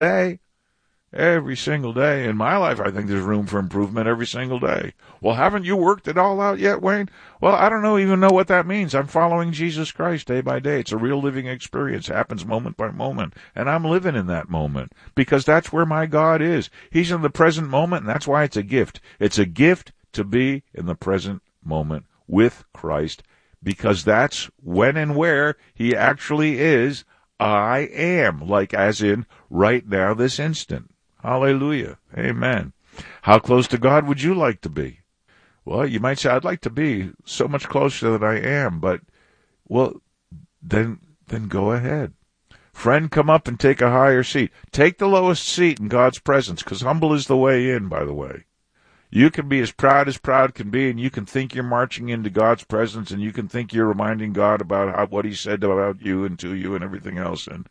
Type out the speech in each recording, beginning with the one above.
day. Every single day. In my life, I think there's room for improvement every single day. Well, haven't you worked it all out yet, Wayne? Well, I don't even know what that means. I'm following Jesus Christ day by day. It's a real living experience. It happens moment by moment. And I'm living in that moment because that's where my God is. He's in the present moment, and that's why it's a gift. It's a gift to be in the present moment with Christ because that's when and where He actually is. I am, like as in right now, this instant. Hallelujah. Amen. How close to God would you like to be? Well, you might say, I'd like to be so much closer than I am, but, well, then go ahead. Friend, come up and take a higher seat. Take the lowest seat in God's presence, because humble is the way in, by the way. You can be as proud can be, and you can think you're marching into God's presence, and you can think you're reminding God about what He said about you and to you and everything else. And,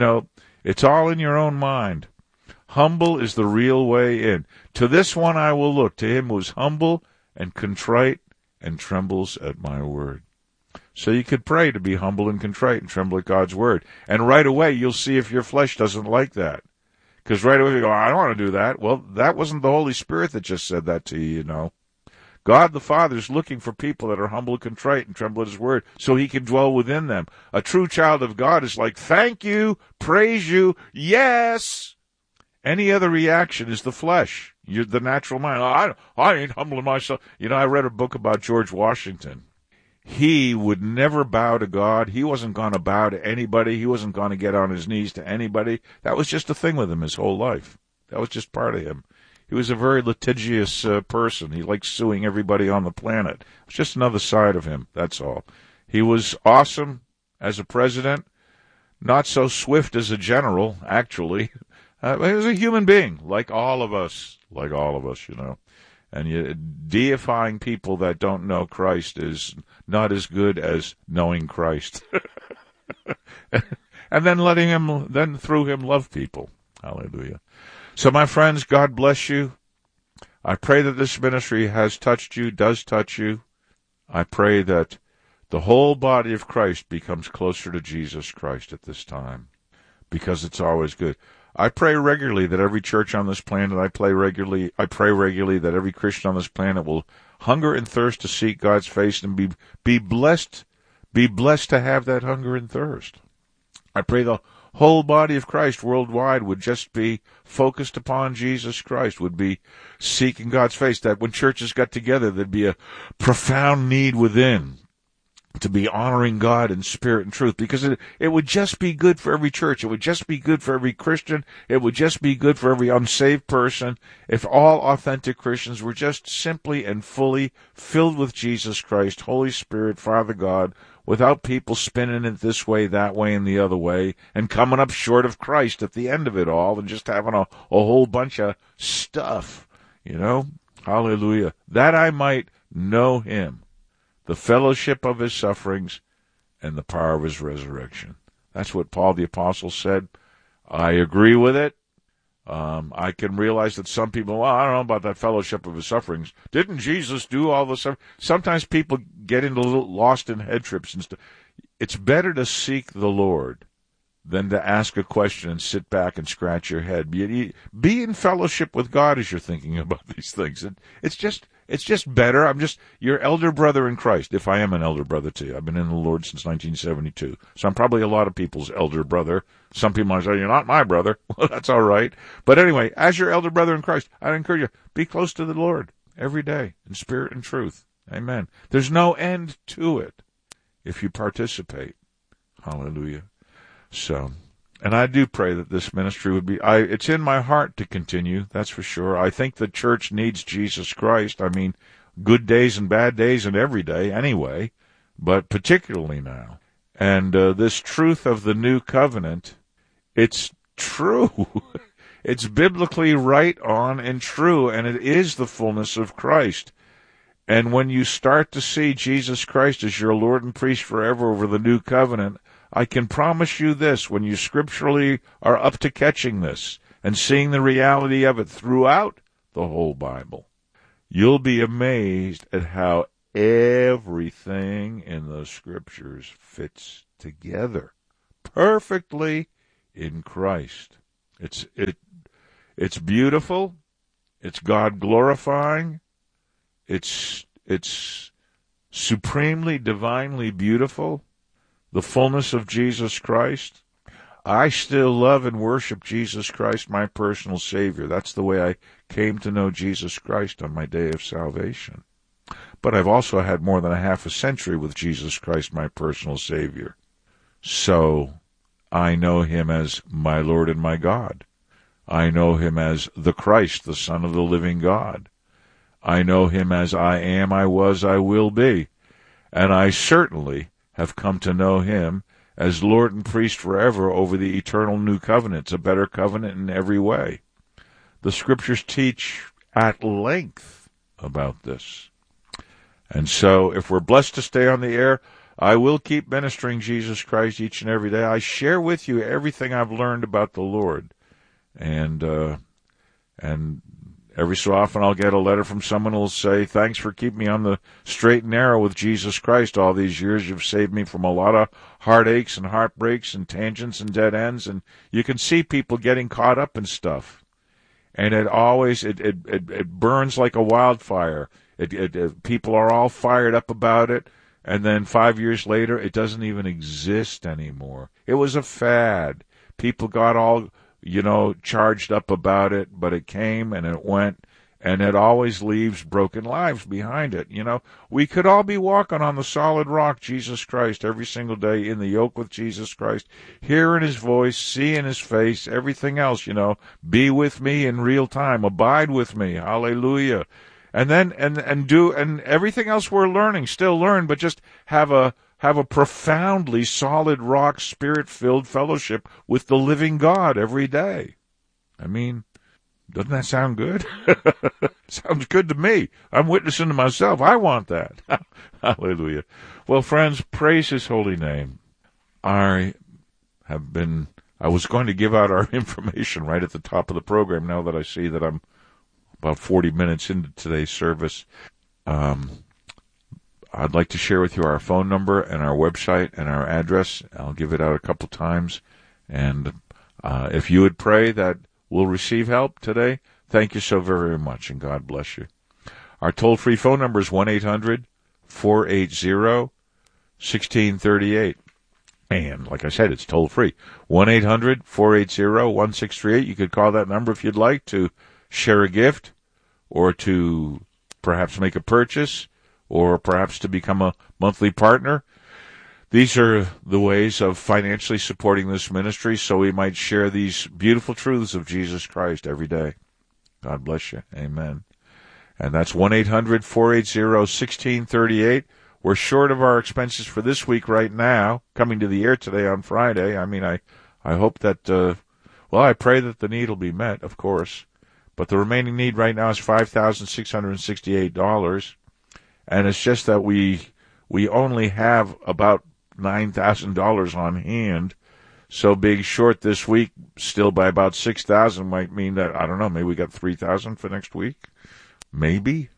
it's all in your own mind. Humble is the real way in. To this one I will look, to him who is humble and contrite and trembles at my word. So you could pray to be humble and contrite and tremble at God's word. And right away you'll see if your flesh doesn't like that. Because right away you go, I don't want to do that. Well, that wasn't the Holy Spirit that just said that to you, God the Father is looking for people that are humble and contrite and tremble at His word so He can dwell within them. A true child of God is like, thank you, praise you, yes. Any other reaction is the flesh. You're the natural mind. I ain't humbling myself. I read a book about George Washington. He would never bow to God. He wasn't going to bow to anybody. He wasn't going to get on his knees to anybody. That was just a thing with him his whole life. That was just part of him. He was a very litigious person. He liked suing everybody on the planet. It was just another side of him, that's all. He was awesome as a president, not so swift as a general, actually. He was a human being, like all of us, And deifying people that don't know Christ is not as good as knowing Christ. And then through Him love people. Hallelujah. So my friends, God bless you. I pray that this ministry has touched you, does touch you. I pray that the whole body of Christ becomes closer to Jesus Christ at this time, because it's always good. I pray regularly that every church on this planet, I pray regularly that every Christian on this planet will hunger and thirst to seek God's face and be blessed to have that hunger and thirst. I pray the whole body of Christ worldwide would just be focused upon Jesus Christ, would be seeking God's face, that when churches got together, there'd be a profound need within to be honoring God in spirit and truth, because it would just be good for every church. It would just be good for every Christian. It would just be good for every unsaved person if all authentic Christians were just simply and fully filled with Jesus Christ, Holy Spirit, Father God, without people spinning it this way, that way, and the other way, and coming up short of Christ at the end of it all, and just having a whole bunch of stuff, Hallelujah. That I might know Him, the fellowship of His sufferings, and the power of His resurrection. That's what Paul the Apostle said. I agree with it. I can realize that some people, I don't know about that fellowship of His sufferings. Didn't Jesus do all the suffering? Sometimes people get into a little lost in head trips and stuff. It's better to seek the Lord than to ask a question and sit back and scratch your head. Be in fellowship with God as you're thinking about these things. It's just better. I'm just your elder brother in Christ, if I am an elder brother to you. I've been in the Lord since 1972. So I'm probably a lot of people's elder brother. Some people might say, you're not my brother. Well, that's all right. But anyway, as your elder brother in Christ, I encourage you, be close to the Lord every day in spirit and truth. Amen. There's no end to it if you participate. Hallelujah. So, and I do pray that this ministry would be, it's in my heart to continue, that's for sure. I think the church needs Jesus Christ. I mean, good days and bad days and every day anyway, but particularly now. And this truth of the new covenant, it's true. It's biblically right on and true, and it is the fullness of Christ. And when you start to see Jesus Christ as your Lord and priest forever over the new covenant, I can promise you this, when you scripturally are up to catching this and seeing the reality of it throughout the whole Bible, you'll be amazed at how everything in the scriptures fits together perfectly in Christ. It's beautiful. It's God glorifying. It's supremely, divinely beautiful. The fullness of Jesus Christ. I still love and worship Jesus Christ, my personal Savior. That's the way I came to know Jesus Christ on my day of salvation. But I've also had more than a half a century with Jesus Christ, my personal Savior. So I know him as my Lord and my God. I know him as the Christ, the Son of the living God. I know him as I am, I was, I will be. And I certainly have come to know him as Lord and priest forever over the eternal new covenant. It's a better covenant in every way. The scriptures teach at length about this. And so if we're blessed to stay on the air, I will keep ministering Jesus Christ each and every day. I share with you everything I've learned about the Lord. And every so often I'll get a letter from someone who will say, thanks for keeping me on the straight and narrow with Jesus Christ all these years. You've saved me from a lot of heartaches and heartbreaks and tangents and dead ends. And you can see people getting caught up in stuff. And it always, it burns like a wildfire. People are all fired up about it. And then 5 years later, it doesn't even exist anymore. It was a fad. People got all, charged up about it, but it came and it went, and it always leaves broken lives behind it. We could all be walking on the solid rock, Jesus Christ, every single day in the yoke with Jesus Christ, hearing his voice, seeing his face, everything else, be with me in real time, abide with me, hallelujah. And then, and everything else we're learning, still learn, but just have a profoundly solid rock, spirit-filled fellowship with the living God every day. I mean, doesn't that sound good? Sounds good to me. I'm witnessing to myself. I want that. Hallelujah. Well, friends, praise his holy name. I was going to give out our information right at the top of the program now that I see that I'm about 40 minutes into today's service. I'd like to share with you our phone number and our website and our address. I'll give it out a couple times. And if you would pray that we'll receive help today, thank you so very, very much, and God bless you. Our toll-free phone number is 1-800-480-1638. And like I said, it's toll-free. 1-800-480-1638. You could call that number if you'd like to share a gift or to perhaps make a purchase or perhaps to become a monthly partner. These are the ways of financially supporting this ministry so we might share these beautiful truths of Jesus Christ every day. God bless you. Amen. And that's 1-800-480-1638. We're short of our expenses for this week right now, coming to the air today on Friday. I mean, I hope that, I pray that the need will be met, of course. But the remaining need right now is $5,668. And it's just that we only have about $9,000 on hand. So being short this week, still by about $6,000, might mean that, I don't know, maybe we got $3,000 for next week. Maybe.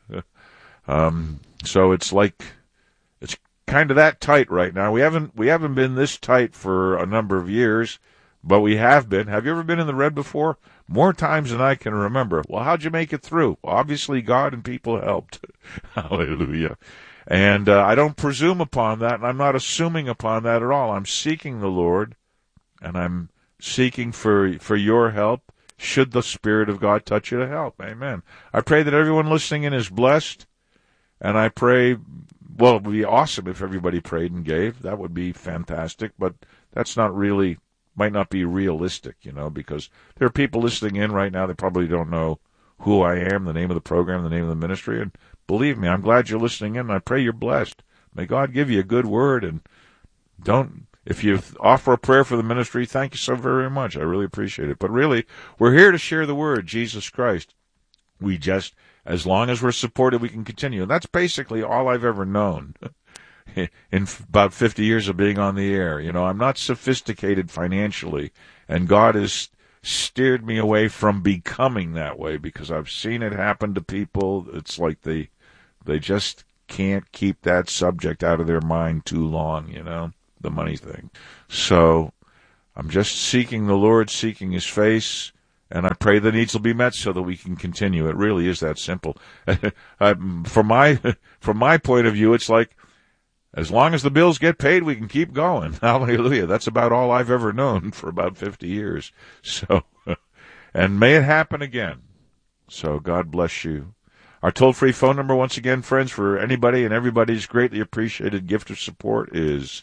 So it's kind of that tight right now. We haven't been this tight for a number of years, but we have been. Have you ever been in the red before? More times than I can remember. Well, how'd you make it through? Well, obviously, God and people helped. Hallelujah. And I don't presume upon that, and I'm not assuming upon that at all. I'm seeking the Lord, and I'm seeking for your help, should the Spirit of God touch you to help. Amen. I pray that everyone listening in is blessed, and I pray, well, it would be awesome if everybody prayed and gave. That would be fantastic, but that's might not be realistic, because there are people listening in right now that probably don't know who I am, the name of the program, the name of the ministry, and believe me, I'm glad you're listening in, and I pray you're blessed. May God give you a good word, and if you offer a prayer for the ministry, thank you so very much. I really appreciate it. But really, we're here to share the word, Jesus Christ. As long as we're supported, we can continue. And that's basically all I've ever known in about 50 years of being on the air. I'm not sophisticated financially, and God has steered me away from becoming that way because I've seen it happen to people. It's like they just can't keep that subject out of their mind too long, the money thing. So I'm just seeking the Lord, seeking His face, and I pray the needs will be met so that we can continue. It really is that simple. From my point of view, it's like, as long as the bills get paid, we can keep going. Hallelujah. That's about all I've ever known for about 50 years. So, and may it happen again. So God bless you. Our toll-free phone number, once again, friends, for anybody and everybody's greatly appreciated gift of support is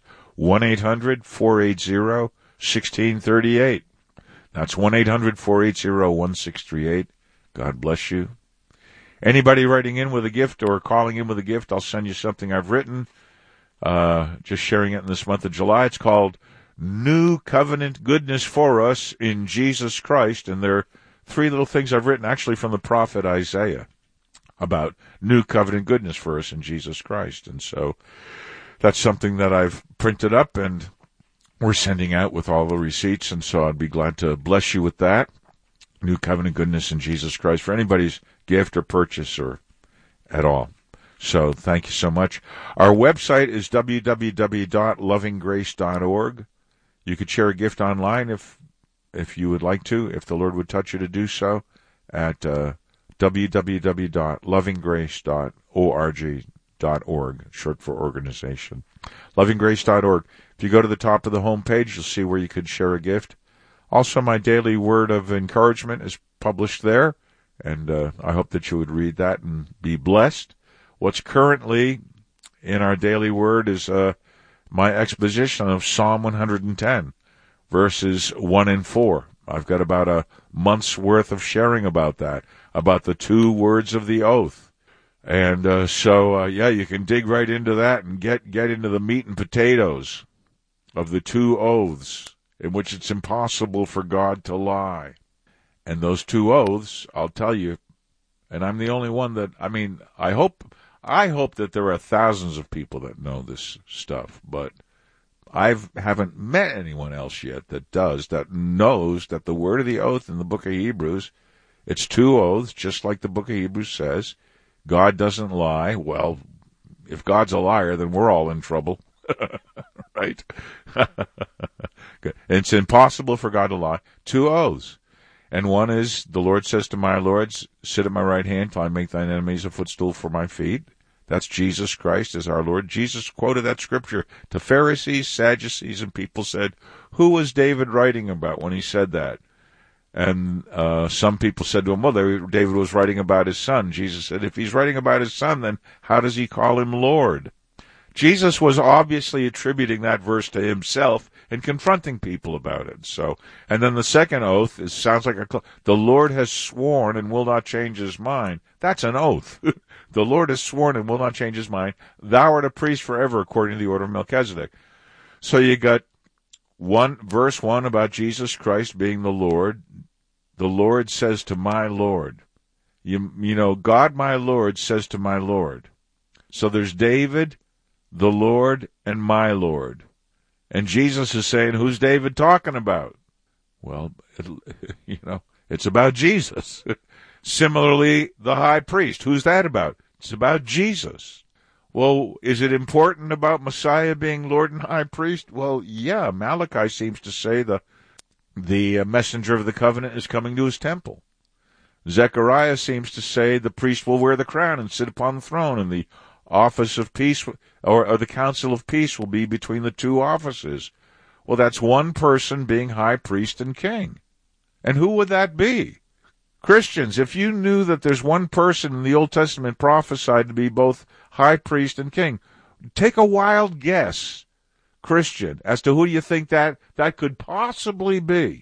1-800-480-1638. That's 1-800-480-1638. God bless you. Anybody writing in with a gift or calling in with a gift, I'll send you something I've written. Just sharing it in this month of July. It's called New Covenant Goodness for Us in Jesus Christ. And there are 3 little things I've written actually from the prophet Isaiah about new covenant goodness for us in Jesus Christ. And so that's something that I've printed up and we're sending out with all the receipts. And so I'd be glad to bless you with that. New covenant goodness in Jesus Christ for anybody's gift or purchase or at all. So thank you so much. Our website is www.lovinggrace.org. You could share a gift online if you would like to, if the Lord would touch you to do so, at www.lovinggrace.org, short for organization. Lovinggrace.org. If you go to the top of the home page, you'll see where you could share a gift. Also, my daily word of encouragement is published there, and I hope that you would read that and be blessed. What's currently in our daily word is my exposition of Psalm 110, verses 1 and 4. I've got about a month's worth of sharing about that, about the 2 words of the oath. And so you can dig right into that and get into the meat and potatoes of the 2 oaths in which it's impossible for God to lie. And those 2 oaths, I'll tell you, and I'm the only one that, I hope that there are thousands of people that know this stuff, but I haven't met anyone else yet that knows that the word of the oath in the book of Hebrews, it's 2 oaths, just like the book of Hebrews says. God doesn't lie. Well, if God's a liar, then we're all in trouble. Right? It's impossible for God to lie. 2 oaths. And one is, the Lord says to my Lord, sit at my right hand till I make thine enemies a footstool for my feet. That's Jesus Christ as our Lord. Jesus quoted that scripture to Pharisees, Sadducees, and people said, who was David writing about when he said that? And some people said to him, well, David was writing about his son. Jesus said, if he's writing about his son, then how does he call him Lord? Jesus was obviously attributing that verse to himself and confronting people about it. So, and then the second oath sounds like the Lord has sworn and will not change his mind. That's an oath. The Lord has sworn and will not change his mind. Thou art a priest forever according to the order of Melchizedek. So you got verse 1 about Jesus Christ being the Lord. The Lord says to my Lord. You know, God my Lord says to my Lord. So there's David, the Lord, and my Lord. And Jesus is saying, who's David talking about? Well, it's about Jesus. Similarly, the high priest. Who's that about? It's about Jesus. Well, is it important about Messiah being Lord and high priest? Well, yeah. Malachi seems to say the messenger of the covenant is coming to his temple. Zechariah seems to say the priest will wear the crown and sit upon the throne, and the office of peace or the council of peace will be between the 2 offices. Well, that's one person being high priest and king. And who would that be? Christians, if you knew that there's one person in the Old Testament prophesied to be both high priest and king, take a wild guess, Christian, as to who you think that could possibly be.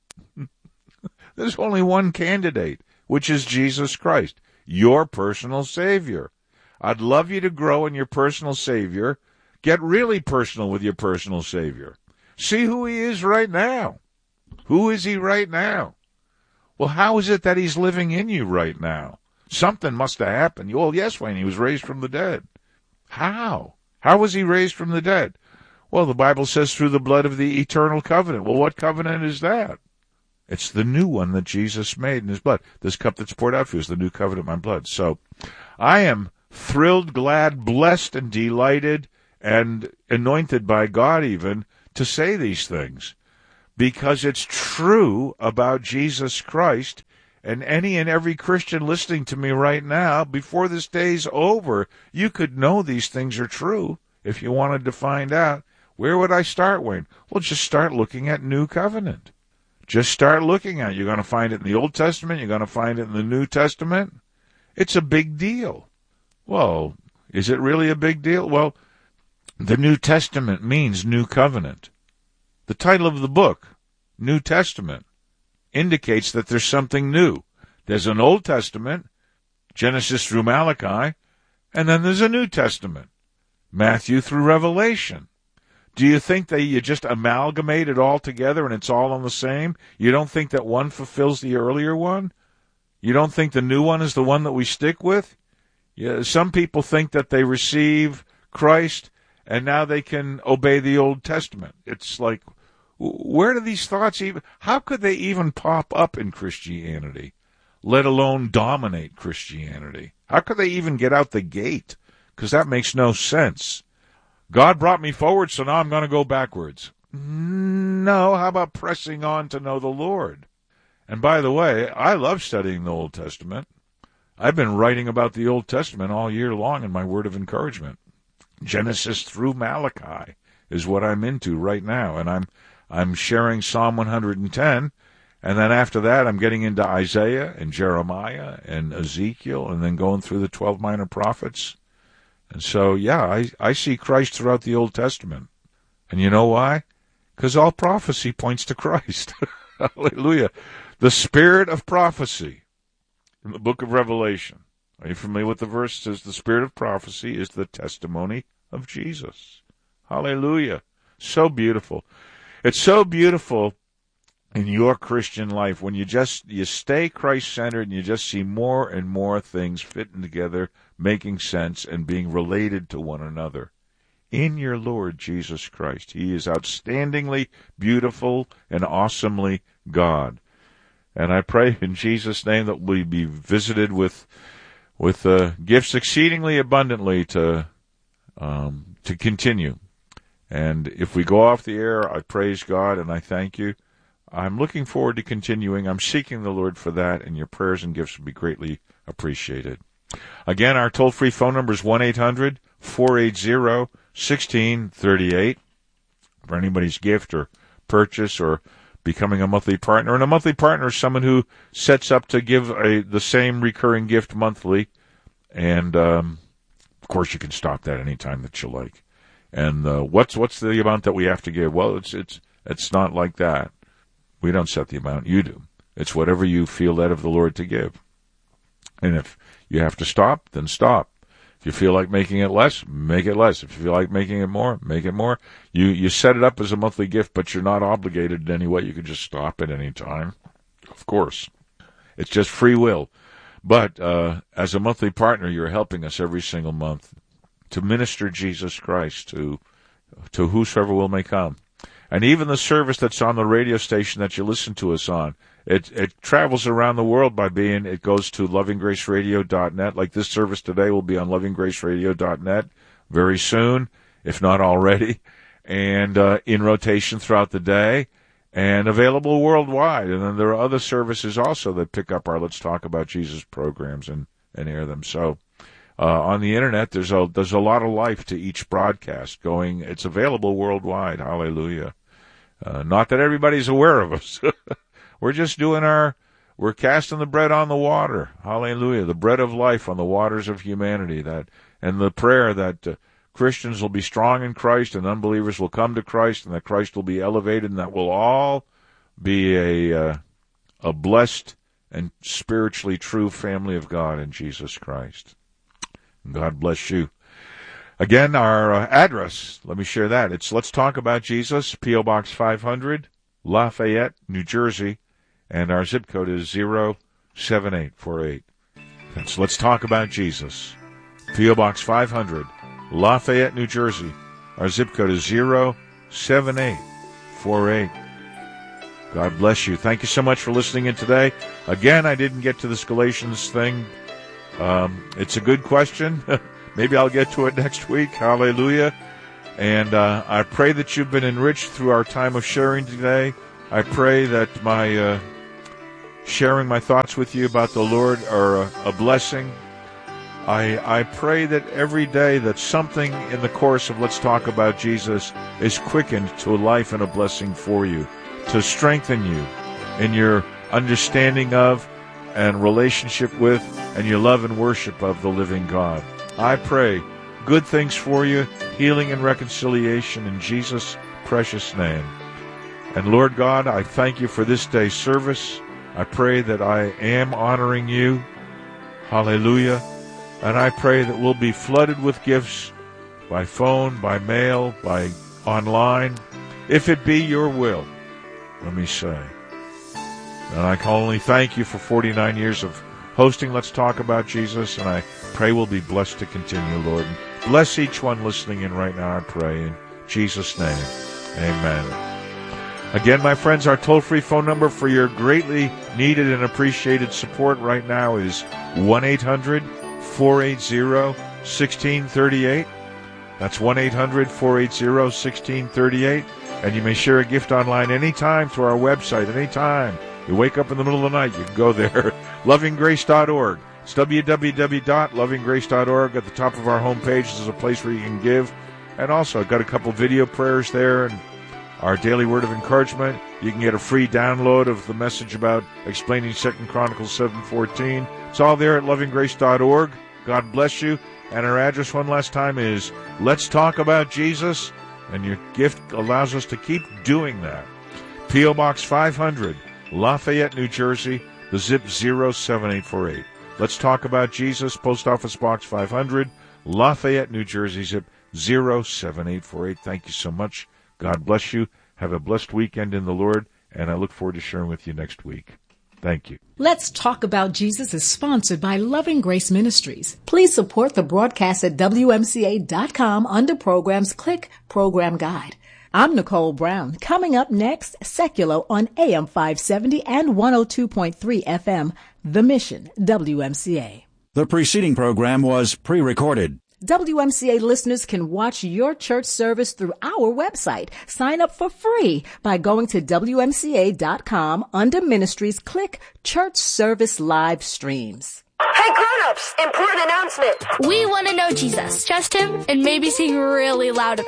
There's only one candidate, which is Jesus Christ, your personal Savior. I'd love you to grow in your personal Savior. Get really personal with your personal Savior. See who he is right now. Who is he right now? Well, how is it that he's living in you right now? Something must have happened. Well, yes, Wayne, he was raised from the dead. How? How was he raised from the dead? Well, the Bible says through the blood of the eternal covenant. Well, what covenant is that? It's the new one that Jesus made in his blood. This cup that's poured out for you is the new covenant in my blood. So I am thrilled, glad, blessed, and delighted, and anointed by God even to say these things. because it's true about Jesus Christ. And any and every Christian listening to me right now, before this day's over, you could know these things are true if you wanted to find out. Where would I start, Wayne? Well, just start looking at New Covenant. Just start looking at it. You're going to find it in the Old Testament. You're going to find it in the New Testament. It's a big deal. Well, is it really a big deal? Well, the New Testament means New Covenant. The title of the book, New Testament, indicates that there's something new. There's an Old Testament, Genesis through Malachi, and then there's a New Testament, Matthew through Revelation. Do you think that you just amalgamate it all together and it's all on the same? You don't think that one fulfills the earlier one? You don't think the new one is the one that we stick with? Yeah, some people think that they receive Christ and now they can obey the Old Testament. It's like, where do these thoughts even, how could they even pop up in Christianity, let alone dominate Christianity? How could they even get out the gate? Because that makes no sense. God brought me forward, so now I'm going to go backwards. No, how about pressing on to know the Lord? And by the way, I love studying the Old Testament. I've been writing about the Old Testament all year long in my word of encouragement. Genesis through Malachi is what I'm into right now, and I'm sharing Psalm 110, and then after that I'm getting into Isaiah and Jeremiah and Ezekiel, and then going through the 12 minor prophets. And so, yeah, I see Christ throughout the Old Testament. And you know why? Because all prophecy points to Christ. Hallelujah. The spirit of prophecy in the book of Revelation. Are you familiar with the verse? It says the spirit of prophecy is the testimony of Jesus. Hallelujah. So beautiful. It's so beautiful in your Christian life when you stay Christ-centered and you just see more and more things fitting together, making sense, and being related to one another. In your Lord Jesus Christ. He is outstandingly beautiful and awesomely God. And I pray in Jesus' name that we be visited with gifts exceedingly abundantly to continue. And if we go off the air, I praise God and I thank you. I'm looking forward to continuing. I'm seeking the Lord for that, and your prayers and gifts will be greatly appreciated. Again, our toll-free phone number is 1-800-480-1638 for anybody's gift or purchase or becoming a monthly partner. And a monthly partner is someone who sets up to give the same recurring gift monthly. And, of course, you can stop that anytime that you like. And what's the amount that we have to give? Well, it's not like that. We don't set the amount. You do. It's whatever you feel led of the Lord to give. And if you have to stop, then stop. If you feel like making it less, make it less. If you feel like making it more, make it more. You set it up as a monthly gift, but you're not obligated in any way. You can just stop at any time. Of course. It's just free will. But as a monthly partner, you're helping us every single month to minister Jesus Christ to whosoever will may come. And even the service that's on the radio station that you listen to us on, it travels around the world it goes to lovinggraceradio.net. Like this service today will be on lovinggraceradio.net very soon, if not already, and in rotation throughout the day, and available worldwide. And then there are other services also that pick up our Let's Talk About Jesus programs and air them. So on the internet, there's a lot of life to each broadcast going. It's available worldwide. Hallelujah. Not that everybody's aware of us. We're just we're casting the bread on the water. Hallelujah. The bread of life on the waters of humanity. And the prayer that Christians will be strong in Christ and unbelievers will come to Christ and that Christ will be elevated and that we'll all be a blessed and spiritually true family of God in Jesus Christ. God bless you. Again, our address, let me share that. It's Let's Talk About Jesus, P.O. Box 500, Lafayette, New Jersey, and our zip code is 07848. That's Let's Talk About Jesus, P.O. Box 500, Lafayette, New Jersey. Our zip code is 07848. God bless you. Thank you so much for listening in today. Again, I didn't get to this Galatians thing. It's a good question. Maybe I'll get to it next week. Hallelujah. And I pray that you've been enriched through our time of sharing today. I pray that my sharing my thoughts with you about the Lord are a blessing. I pray that every day that something in the course of Let's Talk About Jesus is quickened to a life and a blessing for you, to strengthen you in your understanding of and relationship with and your love and worship of the living God. I pray good things for you, healing and reconciliation in Jesus' precious name. And Lord God, I thank you for this day's service. I pray that I am honoring you. Hallelujah. And I pray that we'll be flooded with gifts by phone, by mail, by online, if it be your will, let me say. And I can only thank you for 49 years of hosting Let's Talk About Jesus, and I pray we'll be blessed to continue, Lord. And bless each one listening in right now, I pray, in Jesus' name. Amen. Again, my friends, our toll-free phone number for your greatly needed and appreciated support right now is 1-800-480-1638. That's 1-800-480-1638. And you may share a gift online anytime through our website, anytime. You wake up in the middle of the night, you can go there. lovinggrace.org. It's www.lovinggrace.org. At the top of our homepage, there's a place where you can give. And also, I've got a couple video prayers there and our daily word of encouragement. You can get a free download of the message about explaining 2 Chronicles 7:14. It's all there at lovinggrace.org. God bless you. And our address one last time is Let's Talk About Jesus. And your gift allows us to keep doing that. P.O. Box 500, Lafayette, New Jersey, the zip 07848. Let's Talk About Jesus, Post Office Box 500, Lafayette, New Jersey, zip 07848. Thank you so much. God bless you. Have a blessed weekend in the Lord, and I look forward to sharing with you next week. Thank you. Let's Talk About Jesus is sponsored by Loving Grace Ministries. Please support the broadcast at WMCA.com. Under Programs, click Program Guide. I'm Nicole Brown. Coming up next, Secular on AM 570 and 102.3 FM, The Mission, WMCA. The preceding program was pre-recorded. WMCA listeners can watch your church service through our website. Sign up for free by going to WMCA.com. Under Ministries, click Church Service Live Streams. Hey grown-ups, important announcement. We want to know Jesus. Trust him and maybe sing really loud about it.